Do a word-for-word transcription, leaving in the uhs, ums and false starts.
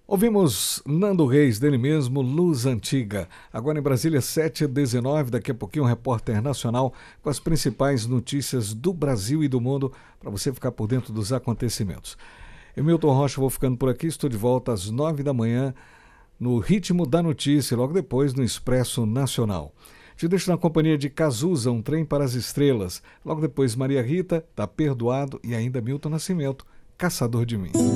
Ouvimos Nando Reis, dele mesmo, Luz Antiga. Agora em Brasília, sete e dezenove, daqui a pouquinho um repórter nacional com as principais notícias do Brasil e do mundo para você ficar por dentro dos acontecimentos. Eu, Milton Rocha, vou ficando por aqui, estou de volta às nove da manhã no Ritmo da Notícia, logo depois no Expresso Nacional. Te deixo na companhia de Cazuza, Um Trem para as Estrelas. Logo depois Maria Rita, Tá Perdoado e ainda Milton Nascimento, Caçador de Mim.